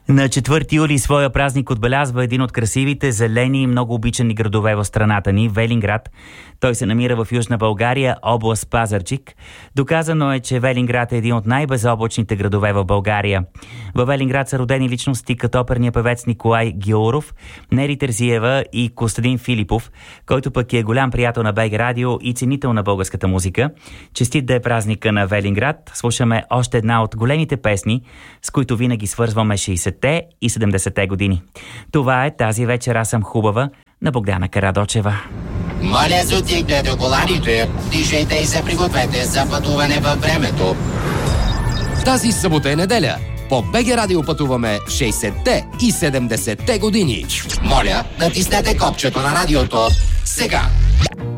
На 4 юли своя празник отбелязва един от красивите, зелени и много обичани градове в страната ни – Велинград. Той се намира в Южна България, област Пазарджик. Доказано е, че Велинград е един от най-безоблачните градове в България. Във Велинград са родени личности като оперния певец Николай Георов, Нери Терзиева и Костадин Филипов, който пък е голям приятел на БГ Радио и ценител на българската музика. Честит да е празника на Велинград. Слушаме още една от големите песни, с които винаги свързваме 60-те и 70-те години. Това е "Тази вечер аз съм хубава" на Богдана Карадочева. Моля, затигнете коланите, дишайте и се пригответе за пътуване във времето. Тази събота и неделя по БГ Радио пътуваме 60-те и 70-те години. Моля, натиснете копчето на радиото сега.